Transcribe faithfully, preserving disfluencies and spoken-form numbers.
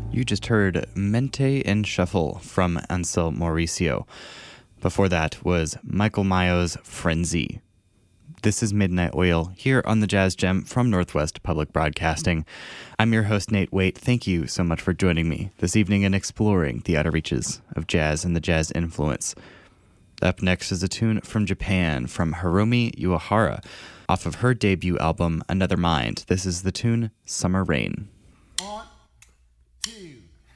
You just heard Mente en Shuffle from Ansel Mauricio. Before that was Michael Mayo's Frenzy. This is Midnight Oil here on the Jazz Gem from Northwest Public Broadcasting. I'm your host, Nate Waite. Thank you so much for joining me this evening in exploring the outer reaches of jazz and the jazz influence. Up next is a tune from Japan from Hiromi Uehara off of her debut album, Another Mind. This is the tune Summer Rain.